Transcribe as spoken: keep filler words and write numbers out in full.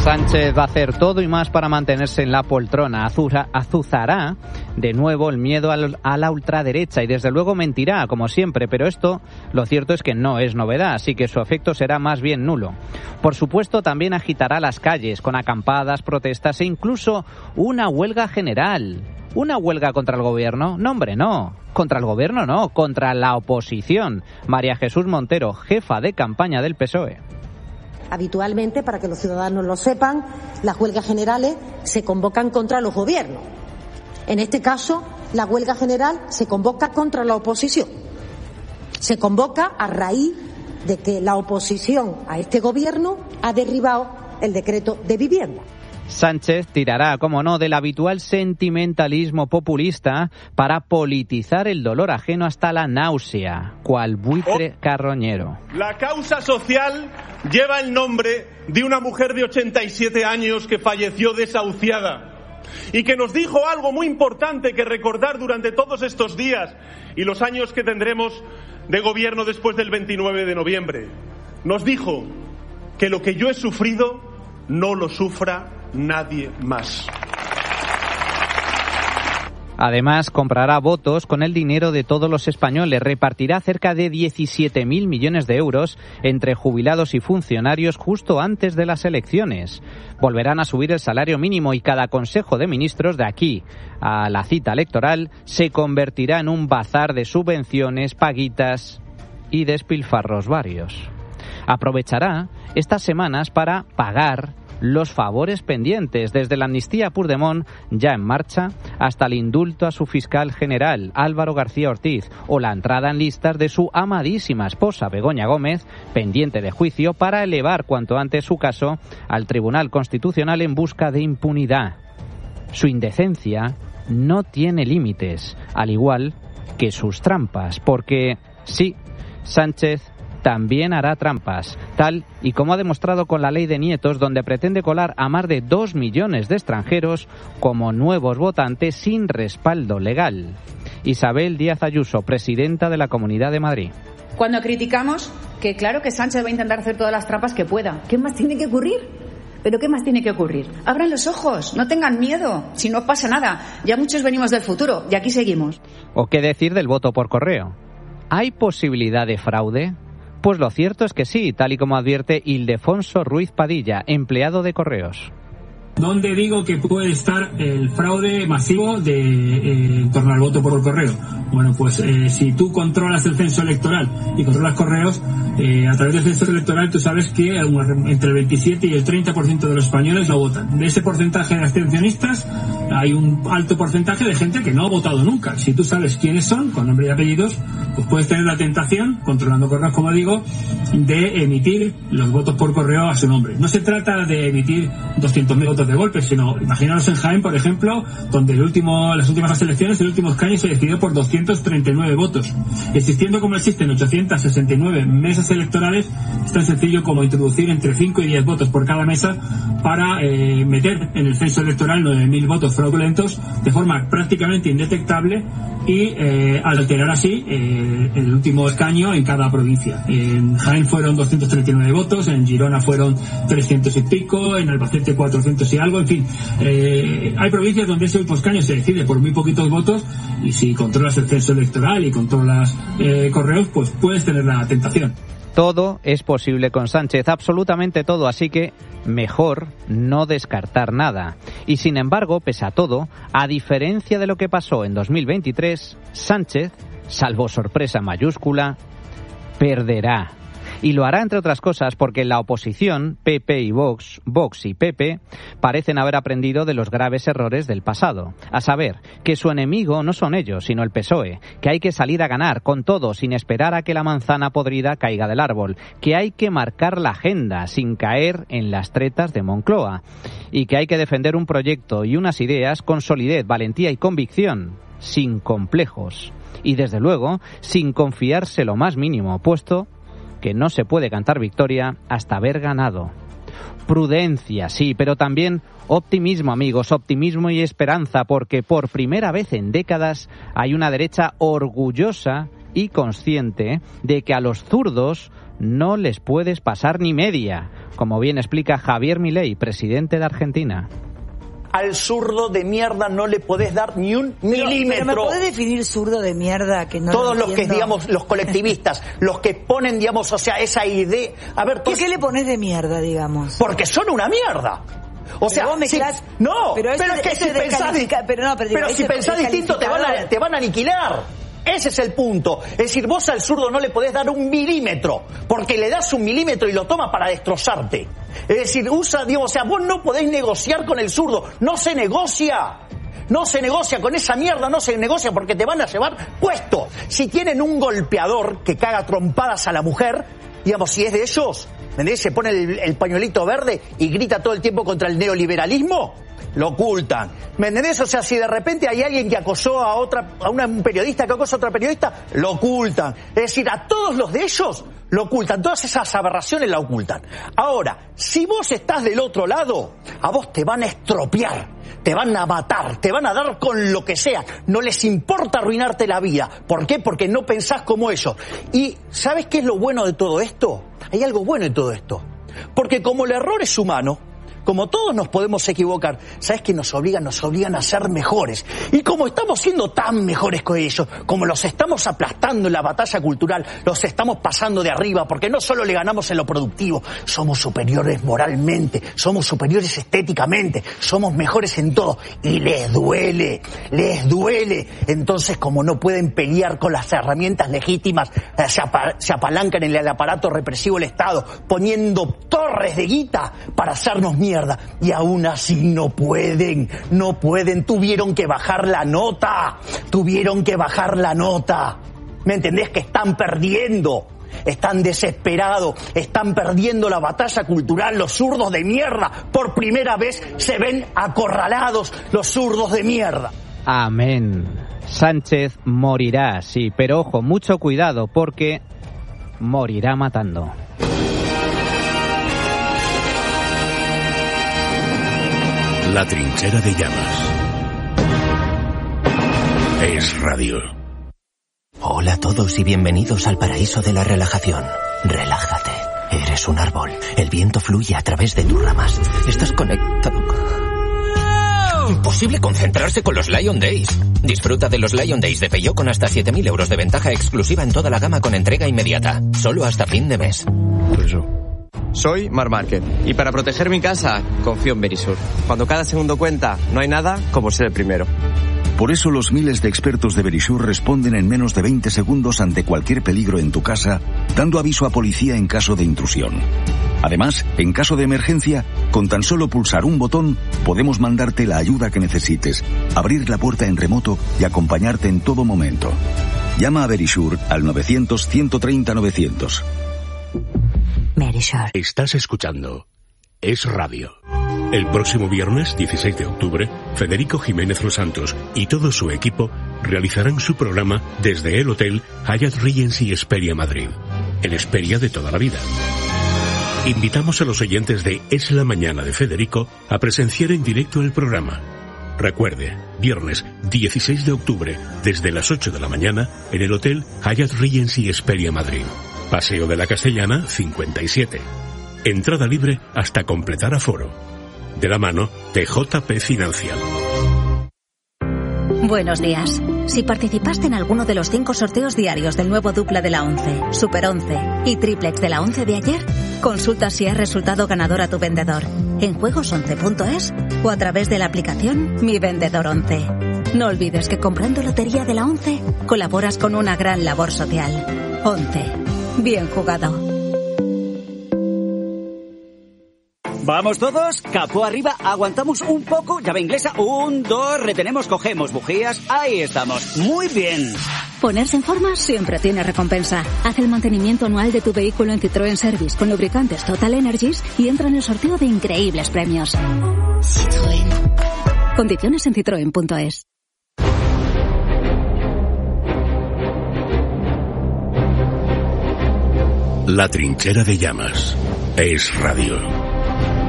Sánchez va a hacer todo y más para mantenerse en la poltrona. Azura, azuzará de nuevo el miedo al, a la ultraderecha y desde luego mentirá, como siempre, pero esto lo cierto es que no es novedad, así que su efecto será más bien nulo. Por supuesto, también agitará las calles con acampadas, protestas e incluso una huelga general. ¿Una huelga contra el gobierno? No, hombre, no. Contra el gobierno no, contra la oposición. María Jesús Montero, jefa de campaña del P S O E. Habitualmente, para que los ciudadanos lo sepan, las huelgas generales se convocan contra los gobiernos. En este caso, la huelga general se convoca contra la oposición. Se convoca a raíz de que la oposición a este gobierno ha derribado el decreto de vivienda. Sánchez tirará, como no, del habitual sentimentalismo populista para politizar el dolor ajeno hasta la náusea, cual buitre carroñero. La causa social lleva el nombre de una mujer de ochenta y siete años que falleció desahuciada y que nos dijo algo muy importante que recordar durante todos estos días y los años que tendremos de gobierno después del veintinueve de noviembre. Nos dijo que lo que yo he sufrido no lo sufra nadie más. Además, comprará votos con el dinero de todos los españoles. Repartirá cerca de diecisiete mil millones de euros entre jubilados y funcionarios justo antes de las elecciones. Volverán a subir el salario mínimo y cada Consejo de Ministros de aquí a la cita electoral se convertirá en un bazar de subvenciones, paguitas y despilfarros varios. Aprovechará estas semanas para pagar los favores pendientes, desde la amnistía a Puigdemont ya en marcha hasta el indulto a su fiscal general Álvaro García Ortiz o la entrada en listas de su amadísima esposa Begoña Gómez, pendiente de juicio, para elevar cuanto antes su caso al Tribunal Constitucional en busca de impunidad. Su indecencia no tiene límites, al igual que sus trampas, porque sí, Sánchez también hará trampas, tal y como ha demostrado con la ley de nietos, donde pretende colar a más de dos millones de extranjeros como nuevos votantes sin respaldo legal. Isabel Díaz Ayuso, presidenta de la Comunidad de Madrid. Cuando criticamos que claro que Sánchez va a intentar hacer todas las trampas que pueda, ¿qué más tiene que ocurrir? ¿Pero qué más tiene que ocurrir? Abran los ojos, no tengan miedo, si no pasa nada. Ya muchos venimos del futuro y aquí seguimos. ¿O qué decir del voto por correo? ¿Hay posibilidad de fraude? Pues lo cierto es que sí, tal y como advierte Ildefonso Ruiz Padilla, empleado de Correos. ¿Dónde digo que puede estar el fraude masivo de, eh, en torno al voto por correo? Bueno, pues eh, si tú controlas el censo electoral y controlas correos, eh, a través del censo electoral tú sabes que entre el veintisiete y el treinta por ciento de los españoles no votan. De ese porcentaje de abstencionistas hay un alto porcentaje de gente que no ha votado nunca. Si tú sabes quiénes son, con nombre y apellidos, pues puedes tener la tentación, controlando correos como digo, de emitir los votos por correo a su nombre. No se trata de emitir doscientos mil votos de golpe, sino imaginaros en Jaén, por ejemplo, donde el último, las últimas elecciones, el último escaño se decidió por doscientos treinta y nueve votos. Existiendo como existen ochocientas sesenta y nueve mesas electorales, es tan sencillo como introducir entre cinco y diez votos por cada mesa para eh, meter en el censo electoral nueve mil votos fraudulentos de forma prácticamente indetectable y eh, alterar así eh, el último escaño en cada provincia. En Jaén fueron doscientos treinta y nueve votos, en Girona fueron trescientos y pico, en Albacete cuatrocientos y algo, en fin. Eh, hay provincias donde ese último escaño se decide por muy poquitos votos y si controlas el censo electoral y controlas eh, correos, pues puedes tener la tentación. Todo es posible con Sánchez, absolutamente todo, así que mejor no descartar nada. Y sin embargo, pese a todo, a diferencia de lo que pasó en dos mil veintitrés, Sánchez, salvo sorpresa mayúscula, perderá. Y lo hará, entre otras cosas, porque la oposición, P P y Vox, Vox y P P, parecen haber aprendido de los graves errores del pasado. A saber, que su enemigo no son ellos, sino el P S O E, que hay que salir a ganar con todo, sin esperar a que la manzana podrida caiga del árbol, que hay que marcar la agenda, sin caer en las tretas de Moncloa, y que hay que defender un proyecto y unas ideas con solidez, valentía y convicción, sin complejos, y desde luego, sin confiarse lo más mínimo, puesto que no se puede cantar victoria hasta haber ganado. Prudencia, sí, pero también optimismo, amigos, optimismo y esperanza, porque por primera vez en décadas hay una derecha orgullosa y consciente de que a los zurdos no les puedes pasar ni media, como bien explica Javier Milei, presidente de Argentina. Al zurdo de mierda no le podés dar ni un pero, milímetro. Pero ¿me podés definir zurdo de mierda? Que no Todos lo los que, digamos, los colectivistas, los que ponen, digamos, o sea, esa idea... A ver, ¿por qué le pones de mierda, digamos? Porque son una mierda. O sea, vos mezclás... si, no, pero, pero es que si pensás, pero no, pero digo, pero si pensás distinto te van, a, te van a aniquilar. Ese es el punto. Es decir, vos al zurdo no le podés dar un milímetro, porque le das un milímetro y lo toma para destrozarte. Es decir, usa, digamos, o sea, vos no podés negociar con el zurdo. No se negocia. No se negocia con esa mierda, no se negocia porque te van a llevar puesto. Si tienen un golpeador que caga trompadas a la mujer, digamos, si es de ellos, ¿entendés? Se pone el, el pañuelito verde y grita todo el tiempo contra el neoliberalismo, lo ocultan. ¿Me entendés? O sea, si de repente hay alguien que acosó a otra, a una, un periodista que acosa a otra periodista, lo ocultan. Es decir, a todos los de ellos lo ocultan. Todas esas aberraciones la ocultan. Ahora, si vos estás del otro lado, a vos te van a estropear, te van a matar, te van a dar con lo que sea. No les importa arruinarte la vida. ¿Por qué? Porque no pensás como ellos. Y ¿sabes qué es lo bueno de todo esto? Hay algo bueno en todo esto. Porque como el error es humano, como todos nos podemos equivocar, ¿sabes qué nos obligan? Nos obligan a ser mejores. Y como estamos siendo tan mejores que ellos, como los estamos aplastando en la batalla cultural, los estamos pasando de arriba, porque no solo le ganamos en lo productivo, somos superiores moralmente, somos superiores estéticamente, somos mejores en todo. Y les duele, les duele. Entonces, como no pueden pelear con las herramientas legítimas, se, ap- se apalancan en el aparato represivo del Estado, poniendo torres de guita para hacernos mierda. Y aún así no pueden, no pueden, tuvieron que bajar la nota, tuvieron que bajar la nota. ¿Me entendés? Que están perdiendo, están desesperados, están perdiendo la batalla cultural, los zurdos de mierda. Por primera vez se ven acorralados los zurdos de mierda. Amén. Sánchez morirá, sí, pero ojo, mucho cuidado, porque morirá matando. La trinchera de llamas. Es radio. Hola a todos y bienvenidos al paraíso de la relajación. Relájate. Eres un árbol. El viento fluye a través de tus ramas. Estás conectado. Imposible concentrarse con los Lion Days. Disfruta de los Lion Days de Peugeot con hasta siete mil euros de ventaja exclusiva en toda la gama con entrega inmediata. Solo hasta fin de mes. Por eso. Soy Mar Márquez y para proteger mi casa confío en Verisur. Cuando cada segundo cuenta, no hay nada como ser el primero. Por eso los miles de expertos de Verisur responden en menos de veinte segundos ante cualquier peligro en tu casa, dando aviso a policía en caso de intrusión. Además, en caso de emergencia, con tan solo pulsar un botón, podemos mandarte la ayuda que necesites, abrir la puerta en remoto y acompañarte en todo momento. Llama a Verisur al novecientos, ciento treinta, novecientos. Estás escuchando Es Radio. El próximo viernes dieciséis de octubre, Federico Jiménez Los Santos y todo su equipo realizarán su programa desde el Hotel Hyatt Regency Hesperia Madrid, el Hesperia de toda la vida. Invitamos a los oyentes de Es la Mañana de Federico a presenciar en directo el programa. Recuerde, viernes dieciséis de octubre, desde las ocho de la mañana, en el Hotel Hyatt Regency Hesperia Madrid. Paseo de la Castellana, cincuenta y siete. Entrada libre hasta completar aforo. De la mano de J P Financial. Buenos días. Si participaste en alguno de los cinco sorteos diarios del nuevo dupla de la once, Super once y Triplex de la once de ayer, consulta si has resultado ganador a tu vendedor en juegos once punto es o a través de la aplicación Mi Vendedor once. No olvides que comprando lotería de la once colaboras con una gran labor social. once. Bien jugado. ¿Vamos todos? Capó arriba, aguantamos un poco, llave inglesa, un, dos, retenemos, cogemos bujías, ahí estamos, muy bien. Ponerse en forma siempre tiene recompensa. Haz el mantenimiento anual de tu vehículo en Citroën Service con lubricantes Total Energies y entra en el sorteo de increíbles premios. Citroën. Condiciones en citroen punto es. La trinchera de llamas. Es radio.